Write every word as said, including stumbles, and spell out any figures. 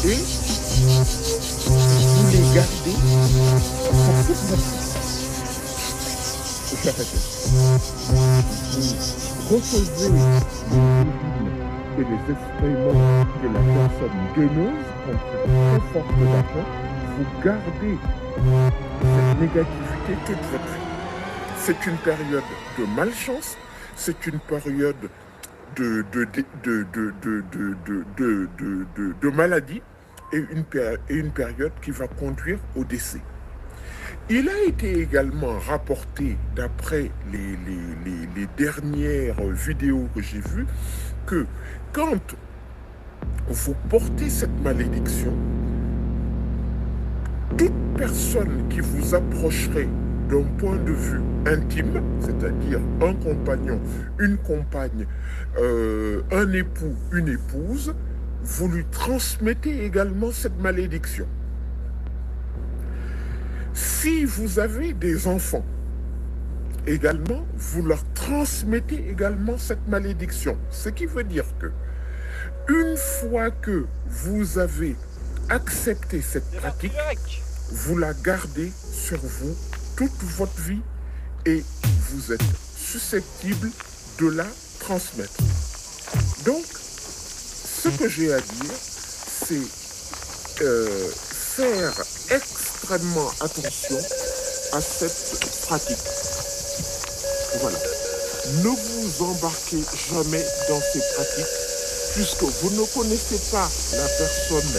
et vous les gardez pour toute votre vie. J'arrête. Vous recevez les urines et les excréments que la personne donneuse contre très forte d'argent, vous gardez cette négativité toute votre vie. C'est une période de malchance, c'est une période de, de, de, de, de, de, de, de, de, de, de maladie et une, et une période qui va conduire au décès. Il a été également rapporté, d'après les, les, les, les dernières vidéos que j'ai vues, que quand vous portez cette malédiction, toute personne qui vous approcherait d'un point de vue intime, c'est-à-dire un compagnon, une compagne, euh, un époux, une épouse, vous lui transmettez également cette malédiction. Si vous avez des enfants, également, vous leur transmettez également cette malédiction. Ce qui veut dire que, une fois que vous avez accepté cette pratique, vous la gardez sur vous toute votre vie et vous êtes susceptible de la transmettre. Donc, ce que j'ai à dire, c'est euh, faire extrêmement attention à cette pratique. Voilà. Ne vous embarquez jamais dans ces pratiques puisque vous ne connaissez pas la personne